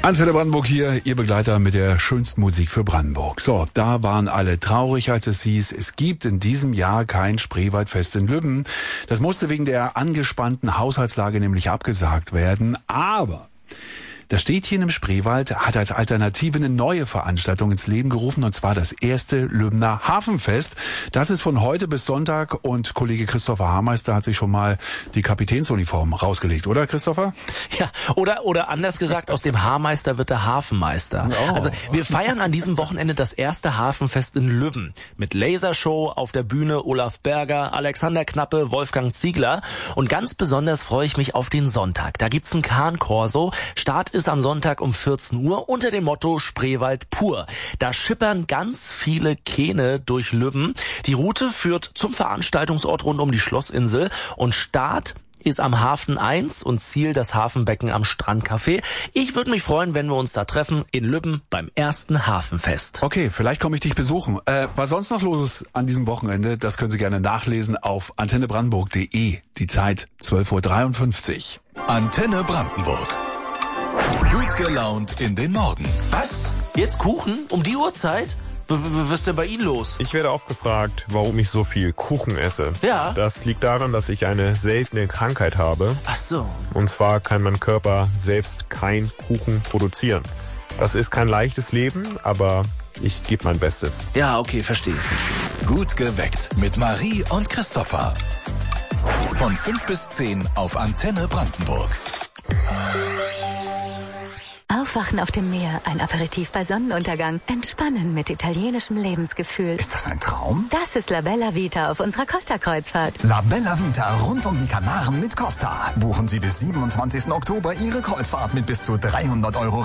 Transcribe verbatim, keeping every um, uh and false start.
Antenne Brandenburg hier, Ihr Begleiter mit der schönsten Musik für Brandenburg. So, da waren alle traurig, als es hieß, es gibt in diesem Jahr kein Spreewaldfest in Lübben. Das musste wegen der angespannten Haushaltslage nämlich abgesagt werden. Aber das Städtchen im Spreewald hat als Alternative eine neue Veranstaltung ins Leben gerufen, und zwar das erste Lübner Hafenfest. Das ist von heute bis Sonntag, und Kollege Christopher Haarmeister hat sich schon mal die Kapitänsuniform rausgelegt, oder Christopher? Ja, oder oder anders gesagt, aus dem Haarmeister wird der Hafenmeister. Oh. Also wir feiern an diesem Wochenende das erste Hafenfest in Lübben. Mit Lasershow, auf der Bühne Olaf Berger, Alexander Knappe, Wolfgang Ziegler. Und ganz besonders freue ich mich auf den Sonntag. Da gibt's ein Kahn-Corso. Start ist am Sonntag um vierzehn Uhr unter dem Motto Spreewald pur. Da schippern ganz viele Kähne durch Lübben. Die Route führt zum Veranstaltungsort rund um die Schlossinsel, und Start ist am Hafen eins und Ziel das Hafenbecken am Strandcafé. Ich würde mich freuen, wenn wir uns da treffen in Lübben beim ersten Hafenfest. Okay, vielleicht komme ich dich besuchen. Äh, was sonst noch los ist an diesem Wochenende, das können Sie gerne nachlesen auf antenne brandenburg punkt de. Die Zeit zwölf Uhr dreiundfünfzig. Antenne Brandenburg. Gut gelaunt in den Morgen. Was? Jetzt Kuchen? Um die Uhrzeit? Was ist denn bei Ihnen los? Ich werde oft gefragt, warum ich so viel Kuchen esse. Ja. Das liegt daran, dass ich eine seltene Krankheit habe. Ach so. Und zwar kann mein Körper selbst kein Kuchen produzieren. Das ist kein leichtes Leben, aber ich gebe mein Bestes. Ja, okay, verstehe. Gut geweckt mit Marie und Christopher. Von fünf bis zehn auf Antenne Brandenburg. Aufwachen auf dem Meer, ein Aperitif bei Sonnenuntergang, entspannen mit italienischem Lebensgefühl. Ist das ein Traum? Das ist La Bella Vita auf unserer Costa-Kreuzfahrt. La Bella Vita rund um die Kanaren mit Costa. Buchen Sie bis siebenundzwanzigsten Oktober Ihre Kreuzfahrt mit bis zu dreihundert Euro